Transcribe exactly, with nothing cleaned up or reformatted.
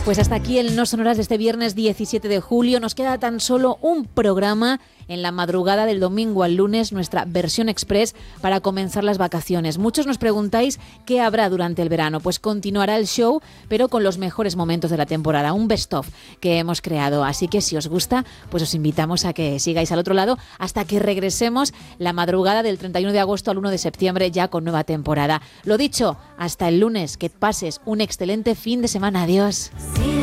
Pues hasta aquí el No Sonoras de este viernes diecisiete de julio. Nos queda tan solo un programa en la madrugada del domingo al lunes, nuestra versión express para comenzar las vacaciones. Muchos nos preguntáis qué habrá durante el verano. Pues continuará el show, pero con los mejores momentos de la temporada, un best-of que hemos creado. Así que si os gusta, pues os invitamos a que sigáis al otro lado hasta que regresemos la madrugada del treinta y uno de agosto al uno de septiembre, ya con nueva temporada. Lo dicho, hasta el lunes, que pases un excelente fin de semana. Adiós. Sí.